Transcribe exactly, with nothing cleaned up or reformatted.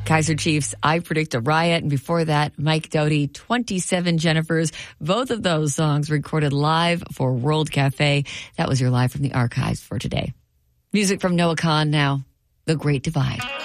Kaiser Chiefs, I Predict a Riot. And before that, Mike Doughty, twenty-seven Jennifers. Both of those songs recorded live for World Cafe. That was your Live from the Archives for today. Music from Noah Kahan now, The Great Divide.